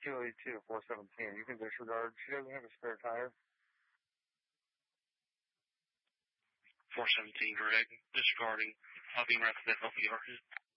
282 417. You can disregard. She doesn't have a spare tire. 417, direct. Disregarding. I'll be right to that help you.